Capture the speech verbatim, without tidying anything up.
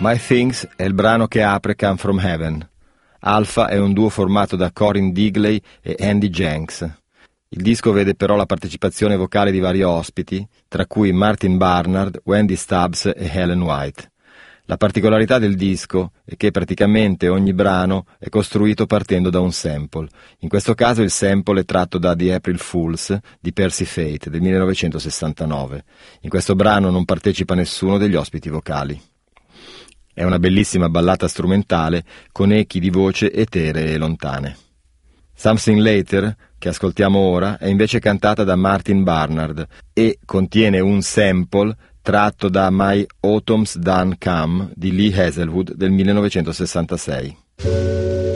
My Things è il brano che apre Come From Heaven. Alpha è un duo formato da Corinne Digley e Andy Jenks. Il disco vede però la partecipazione vocale di vari ospiti, tra cui Martin Barnard, Wendy Stubbs e Helen White. La particolarità del disco è che praticamente ogni brano è costruito partendo da un sample. In questo caso il sample è tratto da The April Fools di Percy Fate del millenovecentosessantanove. In questo brano non partecipa nessuno degli ospiti vocali. È una bellissima ballata strumentale con echi di voce eteree e lontane. Something Later, che ascoltiamo ora, è invece cantata da Martin Barnard e contiene un sample tratto da My Autumn's Done Come di Lee Hazelwood del millenovecentosessantasei.